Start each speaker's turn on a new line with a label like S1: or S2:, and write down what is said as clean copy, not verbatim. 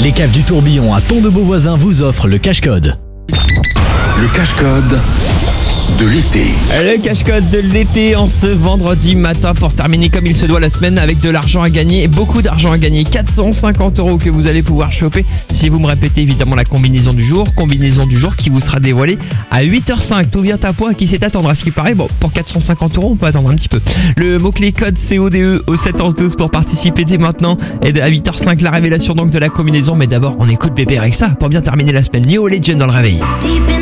S1: Les caves du tourbillon à Pont de Beauvoisin vous offrent le cache-code.
S2: Le cache-code de l'été.
S3: Le cache-code de l'été en ce vendredi matin pour terminer comme il se doit la semaine avec de l'argent à gagner, beaucoup d'argent à gagner, 450 € que vous allez pouvoir choper si vous me répétez évidemment la combinaison du jour qui vous sera dévoilée à 8h05. Tout vient à point, qui sait attendre à ce qui paraît. Bon, pour 450 € on peut attendre un petit peu. Le mot-clé code CODE au 711-12 pour participer dès maintenant, et à 8h05 la révélation donc de la combinaison. Mais d'abord on écoute bébé Rexa pour bien terminer la semaine. New Legend dans le réveil.